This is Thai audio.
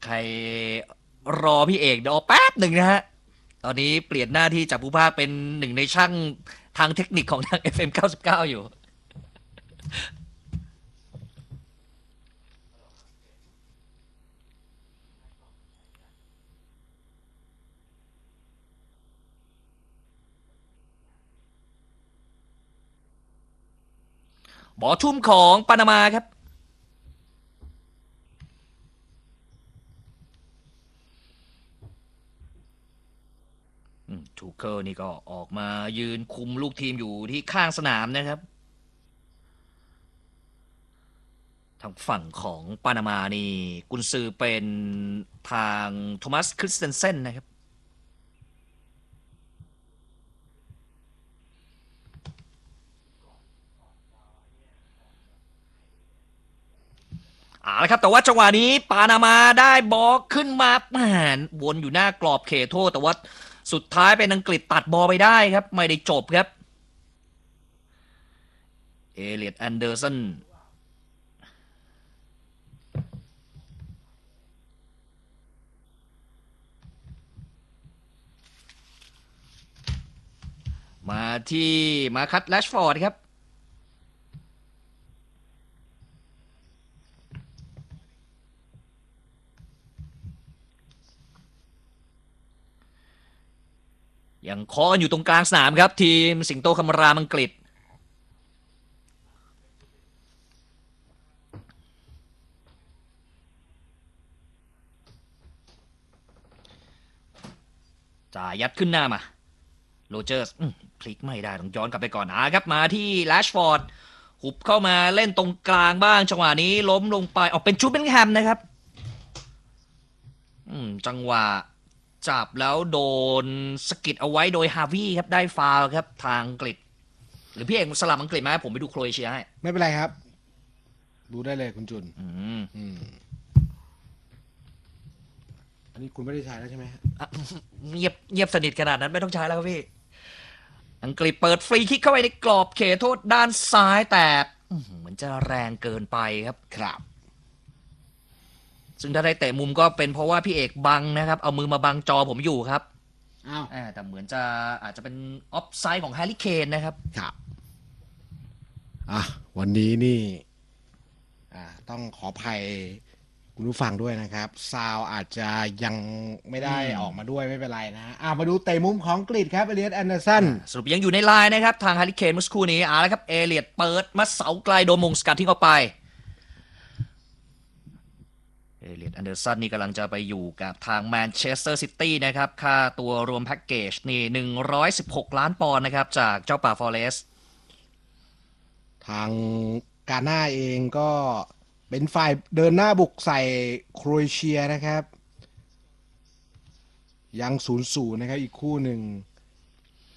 ใครรอพี่เอกเดี๋ยวแป๊บหนึ่งนะฮะตอนนี้เปลี่ยนหน้าที่จากผู้พากย์เป็นหนึ่งในช่างทางเทคนิคของทาง FM 99อยู่บอทุ่มของปานามาครับทูเคิลนี่ก็ออกมายืนคุมลูกทีมอยู่ที่ข้างสนามนะครับทางฝั่งของปานามานี่กุนซือเป็นทางโทมัสคริสเตนเซนนะครับเอาละครับแต่ว่าจังหวะนี้ปานามาได้บอลขึ้นมาวนอยู่หน้ากรอบเขตโทษแต่ว่าสุดท้ายเป็นอังกฤษตัดบอลไปได้ครับไม่ได้จบครับเอเลียตแอนเดอร์สันมาที่มาคัตแรชฟอร์ดครับยังเคาะกันอยู่ตรงกลางสนามครับทีมสิงโตคำรามอังกฤษจ่ายยัดขึ้นหน้ามาโรเจอร์สพลิกไม่ได้ต้องย้อนกลับไปก่อนครับมาที่แรชฟอร์ดหุบเข้ามาเล่นตรงกลางบ้างจังหวะนี้ล้มลงไปออกเป็นจูเบนแฮมนะครับจังหวะจับแล้วโดนสกิดเอาไว้โดยฮาวีครับได้ฟาวล์ครับทางอังกฤษหรือพี่เอกสลับอังกฤษไหมผมไปดูโครเอเชียให้ไม่เป็นไรครับดูได้เลยคุณจุนอันนี้คุณไม่ได้ใช้แล้วใช่ไหมเงียบเงียบสนิทขนาดนั้นไม่ต้องใช้แล้วครับพี่อังกฤษเปิดฟรีคิกเข้าไปในกรอบเขตโทษด้านซ้ายแต่เหมือนจะแรงเกินไปครับครับซึ่งถ้าได้เตะมุมก็เป็นเพราะว่าพี่เอกบังนะครับเอามือมาบังจอผมอยู่ครับอ้าวแต่เหมือนจะอาจจะเป็นออฟไซด์ของแฮร์รี่เคนนะครับครับวันนี้นี่ต้องขออภัยคุณผู้ฟังด้วยนะครับซาวอาจจะยังไม่ได้ออกมาด้วยไม่เป็นไรนะมาดูเตะมุมของกรีฑครับเอเลียตแอนเดอร์สันสรุปยังอยู่ในไลน์นะครับทางแฮร์รี่เคนเมื่อสักครู่นี้แล้วครับเอเลียตเปิดมาเสาไกลโดนมงสกัดทิ้งออกไปเอเลียตแอนเดอร์สันนี่กำลังจะไปอยู่กับทางแมนเชสเตอร์ซิตี้นะครับค่าตัวรวมแพ็กเกจนี่116 ล้านปอนด์นะครับจากเจ้าป่าฟอเรสต์ทางกาน่าเองก็เป็นฝ่ายเดินหน้าบุกใส่โครเอเชียนะครับยัง0-0นะครับอีกคู่หนึ่ง